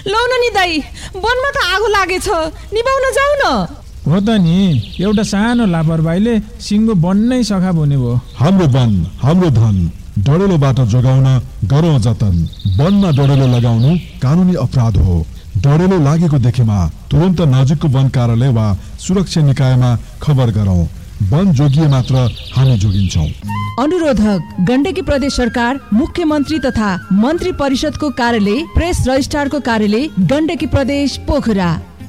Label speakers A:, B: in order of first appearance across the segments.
A: लौ न नि दाइ, वनमा त आगो लागेछ, निभाउन जाऊ न।
B: हो त नि, एउटा सानो लापरवाहीले सिङ्गो बन्नै सखा हुने भयो।
C: हाम्रो वन हाम्रो धन, डढेलोबाट जोगाउन गरौँ जतन। वनमा डढेलो लगाउनु कानुनी अपराध हो। डढेलो लागेको देखेमा तुरन्त नजिकको वन कार्यालय वा सुरक्षा निकायमा खबर गरौँ। वन जोगिए मात्र हामी जोगिन्छौँ।
A: अनुरोधक गण्डकी प्रदेश सरकार, मुख्यमन्त्री तथा मन्त्री परिषदको कार्यालय, प्रेस रजिस्ट्रारको कार्यालय, गण्डकी प्रदेश पोखरा।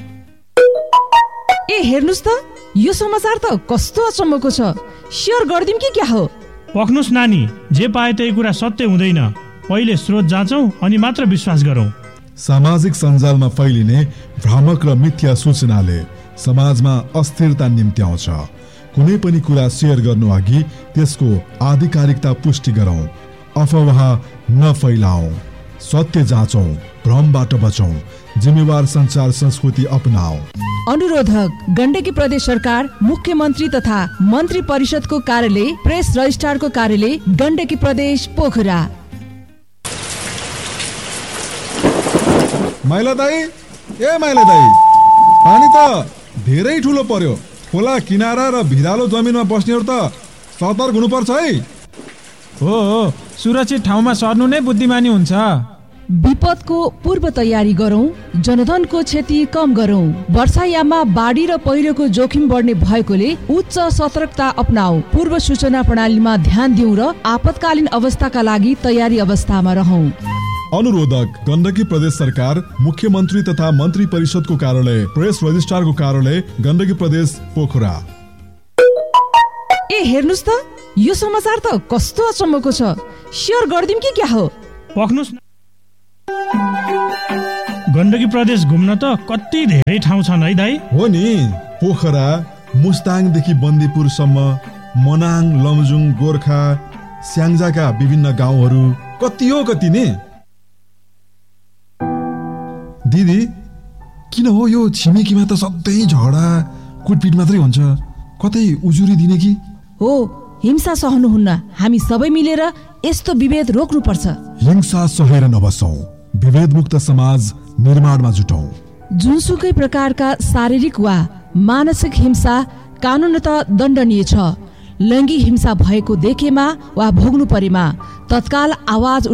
A: ए हेर्नुस् त, यो समाचार त कस्तो अचम्मको छ। शेयर गर्दिम कि क्या हो?
D: पक्नुस् नानी, जे पाए त्यही कुरा सत्य हुँदैन। पहिले स्रोत जाँचौँ अनि मात्र विश्वास गरौँ।
C: सामाजिक सञ्जालमा फैलिने भ्रामक र मिथ्या सूचनाले समाजमा अस्थिरता निम्त्याउँछ। कुनै पनि कुरा सेयर गर्नु अघि त्यसको आधिकारिकता पुष्टि गरौँ। अफवाह नफैलाऊ, सत्य जाँचौँ, भ्रमबाट बचौँ, जिम्मेवार सञ्चार संस्कृति अपनाऊ।
A: अनुरोधक गण्डकी प्रदेश सरकार, मुख्यमन्त्री तथा मन्त्री परिषदको कार्यालय, प्रेस रजिस्ट्रारको कार्यालय, गण्डकी प्रदेश पोखरा।
C: माइला दाई, ए माइला दाई, पानी त धेरै ठुलो पर्यो। खोला किनारा र भिरालो जमिनमा बस्नेहरू त सतर्क हुनुपर्छ है।
B: हो, सुरक्षित ठाउँमा सर्नु नै बुद्धिमानी हुन्छ।
A: विपदको पूर्व तयारी गरौँ, जनधनको क्षति कम गरौँ। वर्षायाममा बाढी र पहिरोको जोखिम बढ्ने भएकोले उच्च सतर्कता अपनाऊ। पूर्व सूचना प्रणालीमा ध्यान दिउँ र आपतकालीन अवस्थाका लागि तयारी अवस्थामा रहौँ।
C: अनुरोधक गण्डकी प्रदेश सरकार, मुख्यमन्त्री तथा मन्त्री परिषदको कार्यालय, प्रेस रजिस्ट्रारको कार्यालय, गण्डकी प्रदेश पोखरा।
A: ए हेर्नुस् त, यो समाचार त कस्तो अचम्मको छ। शेयर गर्दिम कि क्या हो?
D: पक्नुस्। गण्डकी प्रदेश घुम्न त कति धेरै ठाउँ छन् है दाइ?
C: हो नि, पोखरा, मुस्ताङदेखि बन्दीपुरसम्म, मनाङ, लमजुङ, गोर्खा, स्याङ्जाका विभिन्न गाउँहरू कति हो कति नि। दिदी, किन हो यो छिमेकीमा त सधैँ झगडा कुटपिट मात्रै हुन्छ? कतै उजुरी दिने कि?
A: हो, हिंसा सहनुहुन्न। हामी सबै मिलेर यस्तो विभेद रोक्नुपर्छ।
C: हिंसा सहेर नबसौँ, विभेदमुक्त समाज निर्माणमा जुटौँ।
A: जुनसुकै प्रकारका शारीरिक वा मानसिक हिंसा कानुनतः दण्डनीय छ। लैङ्गिक हिंसा भएको देखेमा वा भोग्नु परेमा तत्काल आवाज